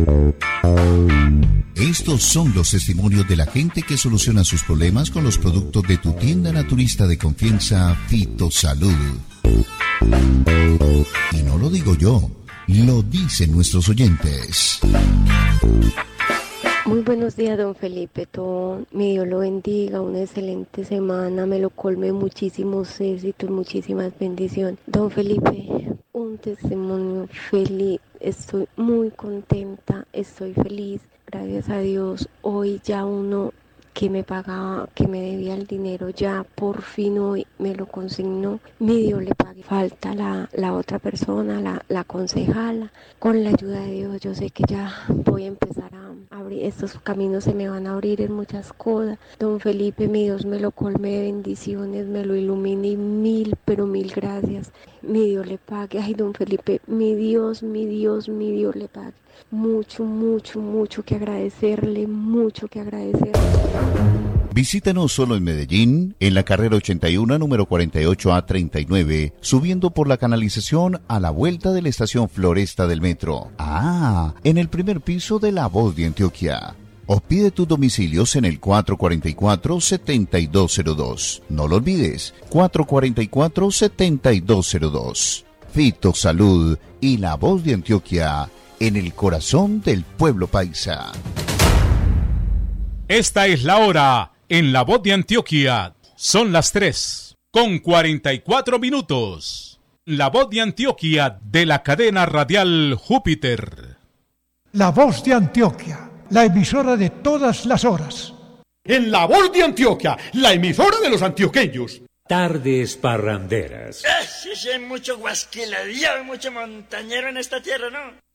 Estos son los testimonios de la gente que soluciona sus problemas con los productos de tu tienda naturista de confianza, Fitosalud. Y no lo digo yo, lo dicen nuestros oyentes. Muy buenos días, don Felipe. Mi Dios lo bendiga, una excelente semana, me lo colme muchísimos éxitos, muchísimas bendiciones. Don Felipe, un testimonio feliz, estoy muy contenta, estoy feliz, gracias a Dios. Hoy ya uno que me pagaba, que me debía el dinero, ya por fin hoy me lo consignó. Mi Dios le pague. Falta la otra persona, la concejala. Con la ayuda de Dios yo sé que ya voy a empezar a abrir, estos caminos se me van a abrir en muchas cosas. Don Felipe, mi Dios me lo colme de bendiciones, me lo ilumine y mil gracias. Mi Dios le pague. Ay, don Felipe, mi Dios le pague. Mucho que agradecerle, mucho que agradecerle. Visítanos solo en Medellín, en la carrera 81, número 48A39, subiendo por la canalización a la vuelta de la estación Floresta del metro. En el primer piso de La Voz de Antioquia. O pide tus domicilios en el 444-7202. No lo olvides, 444-7202. Fitosalud y La Voz de Antioquia, en el corazón del pueblo paisa. Esta es la hora en La Voz de Antioquia. Son las 3:44. La Voz de Antioquia de la cadena radial Júpiter. La Voz de Antioquia, la emisora de todas las horas. En La Voz de Antioquia, la emisora de los antioqueños. Tardes parranderas. Sí, hay mucho guasquiladillo, mucho montañero en esta tierra, ¿no?